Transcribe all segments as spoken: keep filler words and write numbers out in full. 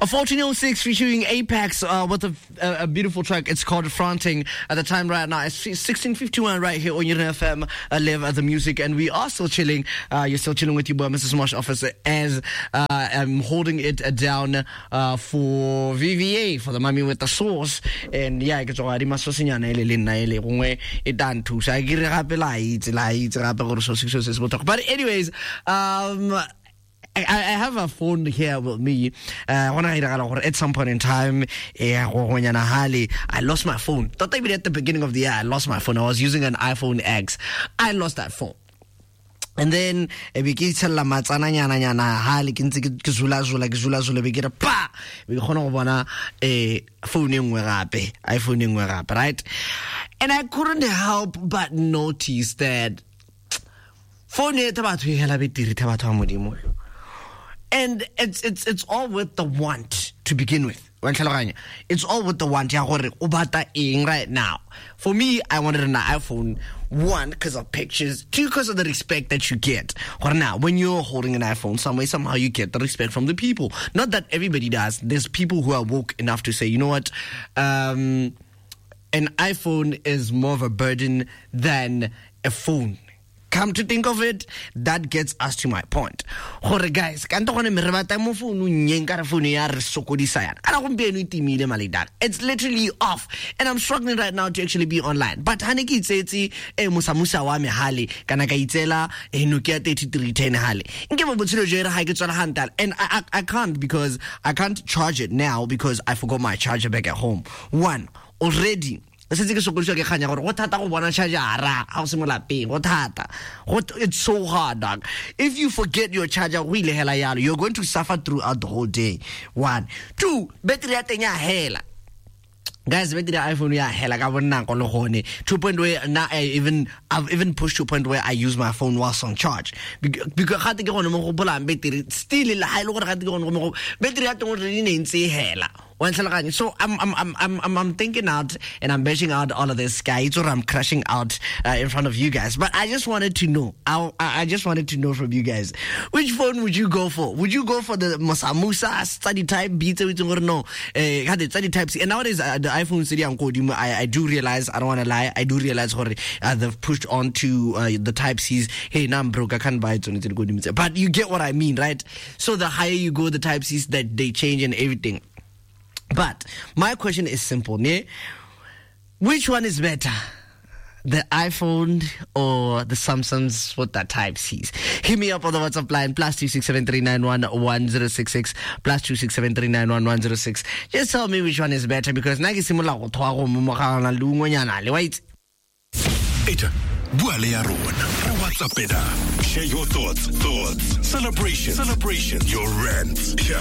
A fourteen oh six featuring Apex uh, with a, a, a beautiful track. It's called Fronting. At the time right now, it's sixteen fifty-one right here on Unit F M, uh, Live at the Music. And we are still chilling. Uh, you're still chilling with your boy, Mister Smosh Officer, as uh, I'm holding it down uh, for V V A, for the Mommy with the Sauce. And yeah, I get to already my sauce in your nail, it done too. So I get it happy light, light, but anyways, um, I, I have a phone here with me. Uh, when I at some point in time, I lost my phone. Not even at the beginning of the year, I lost my phone. I was using an iPhone X. I lost that phone. And then we get a matsana nyana nyana hali kinti kizula zula kizula zula we get a pa we gonna wanna a phone ngwe gape iPhone ngwe gape, right? And I couldn't help but notice that phone e tabatho hela betiri tabatho modimo. And it's it's it's all with the want to begin with. It's all with the want right now. For me, I wanted an iPhone, one, because of pictures, two, because of the respect that you get. Or now, when you're holding an iPhone, some way, somehow you get the respect from the people. Not that everybody does. There's people who are woke enough to say, you know what, um, an iPhone is more of a burden than a phone. Come to think of it, that gets us to my point. Hore guys, it's literally off, and I'm struggling right now to actually be online. But haneki itsetsi e musa musa wa me hale kana ka itsela e Nokia thirty-three ten hale. Nkeba botshelo jere ha ke tswala hantal, and I, I I can't because I can't charge it now because I forgot my charger back at home. One, already it's so hard, dog. If you forget your charger, you're going to suffer throughout the whole day. One. Two, battery hela. Guys, battery iPhone ya hela ka bonna ko le gone to point where now I even I've even pushed to a point where I use my phone whilst on charge because ga te ke gone mo go bola battery still la ha ile gore ga te ke gone mo battery ya tong re ne ntse hela. So I'm I'm I'm I'm I'm thinking out and I'm measuring out all of this, guys, or I'm crashing out uh, in front of you guys. But I just wanted to know. I I just wanted to know from you guys, which phone would you go for? Would you go for the Musa Musa study type beta or no? Had the study type C. And nowadays uh, the iPhone city I I do realize, I don't want to lie, I do realize uh, they've pushed on to uh, the type C's. Hey, now I'm broke, I can't buy it on it. But you get what I mean, right? So the higher you go, the type C's that they change and everything. But my question is simple, ne? Which one is better? The iPhone or the Samsungs with that type C's? Hit me up on the WhatsApp line, plus two six seven three nine one one zero six six, plus two six seven three nine one one zero six. Just tell me which one is better, because nagi simula go twa mo mogala lungo nyana le wait. Eta Buale ya rona. WhatsApp it up. Share your thoughts, thoughts, celebration, celebration, your rants. Yeah,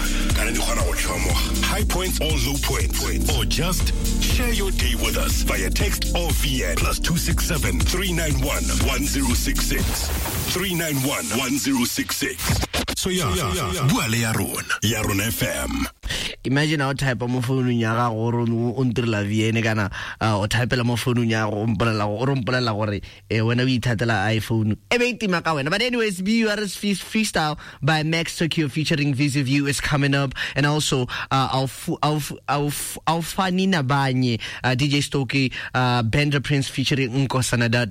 high points or low points, or just share your day with us via text or V N plus two six seven three nine one one zero six six three nine one one zero six six. So yeah, Buale ya rona, ya rona F M. Imagine how type of phone ya ga go untir la V N kana o type la mo phone ya go mpolela go ro mpolela gore e wena o ithatela iPhone e be itima ka wena. But anyways, B U R S Freestyle by Max Tokyo featuring Visa View is coming up, and also uh Alf Alf Alf Alfanina Banye, uh, D J Stokey, uh Bender Prince featuring Nkosana da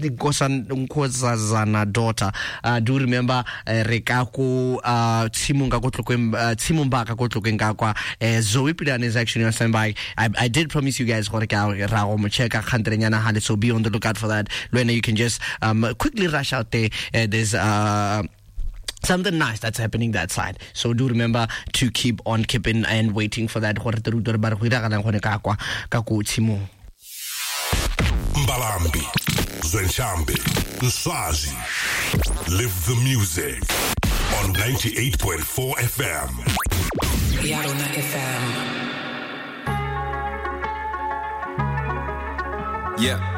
Nkosazana daughter. Uh do remember uh, Rekako uh Timunga go tlokeng Timumba ka go tlokeng ka kwa Zoe Pidan is actually on standby. I, I did promise you guys, so be on the lookout for that. Luena, you can just um, quickly rush out there. Uh, there's uh, something nice that's happening that side. So do remember to keep on keeping and waiting for that. Mbalambi, Zwenchambi, Nswazi. Live the music on ninety-eight point four F M. Yarona F M. Yeah.